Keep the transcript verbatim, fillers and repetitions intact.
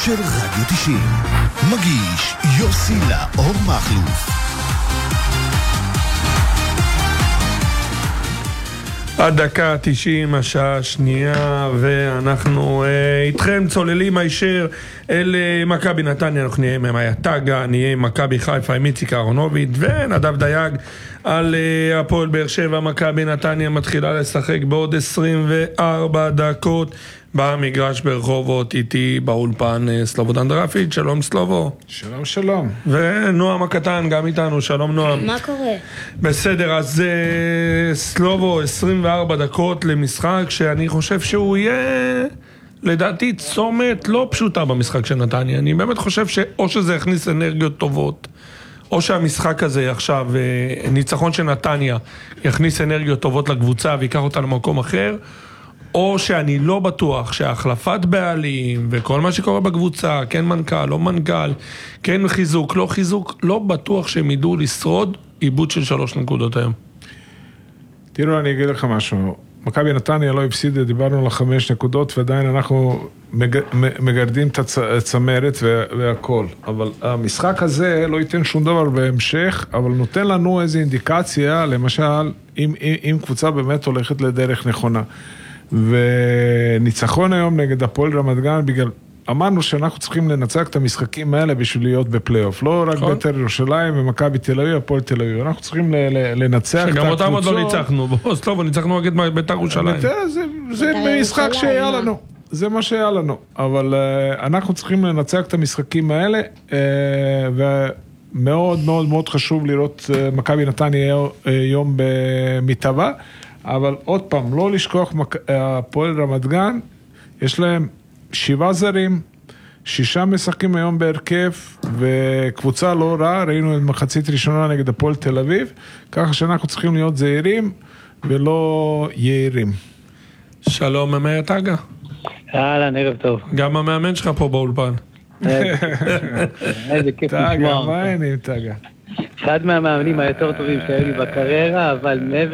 של רדיו תשעים. מגיש יוסי לאור מחלוף. הדקה תשעים, השעה השנייה, ואנחנו אה, איתכם צוללים הישר אל אה, מכבי נתניה. אנחנו נהיה עם מאיה טגה, נהיה עם מכבי חיפה עם איציק אהרונוביץ' ונדב דייג על אה, הפועל באר שבע. מכבי נתניה מתחילה לשחק בעוד עשרים וארבע דקות במגרש ברחובות. איתי באולפן אה, סלובודן דרפיץ'. שלום סלובו. שלום שלום. ונועם הקטן גם איתנו. שלום נועם. מה קורה? בסדר, אז uh, סלובו, עשרים וארבע דקות למשחק שאני חושב שהוא יהיה לדעתי צומת לא פשוטה במשחק של נתניה. אני באמת חושב שאו שזה יכניס אנרגיות טובות, או שהמשחק הזה עכשיו, uh, ניצחון של נתניה, יכניס אנרגיות טובות לקבוצה ויקח אותה למקום אחר, או שאני לא בטוח שהחלפת בעלים וכל מה שקורה בקבוצה, כן מנכ"ל, לא מנכ"ל, כן חיזוק, לא חיזוק, לא בטוח שהם ידעו לשרוד איבוד של שלוש נקודות היום. תראו, אני אגיד לך משהו. מכבי נתניה לא הפסידה, דיברנו על חמש נקודות, ועדיין אנחנו מג... מגרדים את הצמרת והכל. אבל המשחק הזה לא ייתן שום דבר בהמשך, אבל נותן לנו איזו אינדיקציה, למשל, אם, אם קבוצה באמת הולכת לדרך נכונה. וניצחון היום נגד הפועל רמת גן, בגלל, אמרנו שאנחנו צריכים לנצח את המשחקים האלה בשביל להיות בפלייאוף, לא רק בית"ר ירושלים ומכבי תל אביב, הפועל תל אביב, אנחנו צריכים לנצח את הקבוצות. שגם אותם עוד לא ניצחנו, בוס, טוב, ניצחנו נגד בית"ר ירושלים. זה משחק שהיה לנו, זה מה שהיה לנו, אבל אנחנו צריכים לנצח את המשחקים האלה, ומאוד מאוד מאוד חשוב לראות מכבי נתניה יום במטבע, אבל עוד פעם, לא לשכוח הפועל רמת גן, יש להם שבעה זרים, שישה משחקים היום בהרכב, וקבוצה לא רעה, ראינו את מחצית ראשונה נגד הפועל תל אביב, ככה שאנחנו צריכים להיות זהירים ולא יעירים. שלום, מאיה טגה. אהלן, ערב טוב. גם המאמן שלך פה באולפן. איזה כיף לשמוע. טגה, מה העניינים טגה? אחד מהמאמנים היותר טובים שהיו לי בקריירה, אבל מעבר